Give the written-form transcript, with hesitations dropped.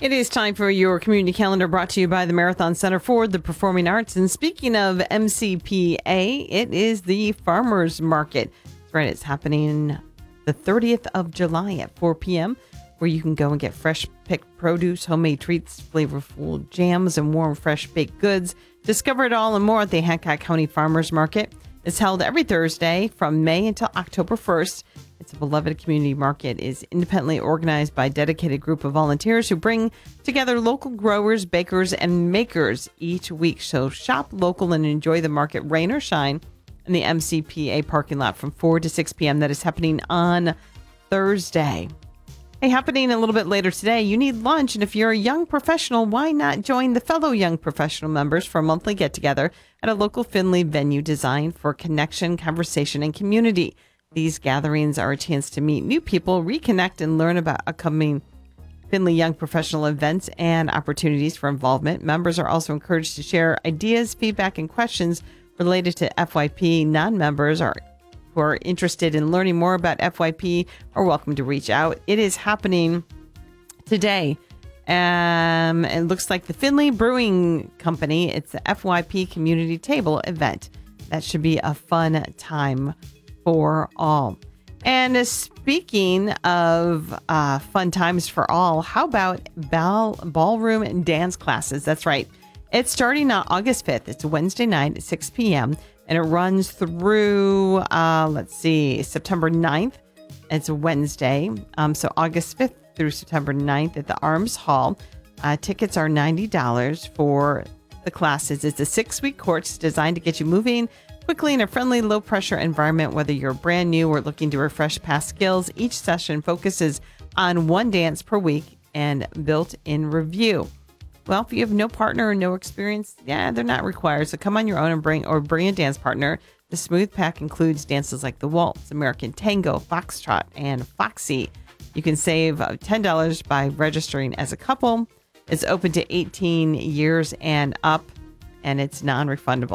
It is time for your community calendar brought to you by the Marathon Center for the Performing Arts. And speaking of MCPA, it is the Farmers Market. That's right. It's happening the 30th of July at 4 p.m., where you can go and get fresh picked produce, homemade treats, flavorful jams, and warm, fresh baked goods. Discover it all and more at the Hancock County Farmers Market. It's held every Thursday from May until October 1st. It's a beloved community market, is independently organized by a dedicated group of volunteers who bring together local growers, bakers, and makers each week. So shop local and enjoy the market, rain or shine, in the MCPA parking lot from 4 to 6 p.m. That is happening on Thursday. Hey, happening a little bit later today, you need lunch. And if you're a young professional, why not join the fellow young professional members for a monthly get-together at a local Findlay venue designed for connection, conversation, and community. These gatherings are a chance to meet new people, reconnect, and learn about upcoming Findlay Young Professional events and opportunities for involvement. Members are also encouraged to share ideas, feedback, and questions related to FYP. Non-members who are interested in learning more about FYP are welcome to reach out. It is happening today. It looks like the Findlay Brewing Company. It's the FYP Community Table event. That should be a fun time for all. And speaking of fun times for all, how about ballroom and dance classes? That's right. It's starting on August 5th. It's a Wednesday night at 6 p.m. and it runs through, September 9th. It's a Wednesday. So August 5th through September 9th at the Arms Hall. Tickets are $90 for the classes. It's a 6-week course designed to get you moving quickly in a friendly, low-pressure environment. Whether you're brand new or looking to refresh past skills, each session focuses on one dance per week and built-in review. Well, if you have no partner or no experience, they're not required. So come on your own and bring a dance partner. The Smooth Pack includes dances like the waltz, American Tango, Foxtrot, and Foxy. You can save $10 by registering as a couple. It's open to 18 years and up, and it's non-refundable.